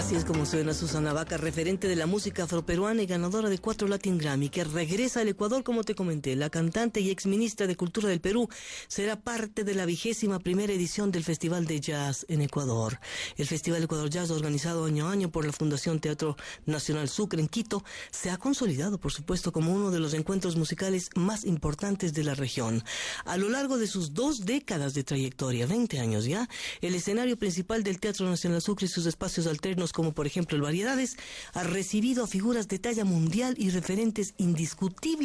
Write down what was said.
Así es como suena Susana Baca, referente de la música afroperuana y ganadora de 4 Latin Grammy, que regresa al Ecuador, como te comenté. La cantante y exministra de Cultura del Perú será parte de la 21ª edición del Festival de Jazz en Ecuador. El Festival Ecuador Jazz, organizado año a año por la Fundación Teatro Nacional Sucre en Quito, se ha consolidado, por supuesto, como uno de los encuentros musicales más importantes de la región. A lo largo de sus 2 décadas de trayectoria, 20 años ya, el escenario principal del Teatro Nacional Sucre y sus espacios alternos, como por ejemplo el Variedades, ha recibido a figuras de talla mundial y referentes indiscutibles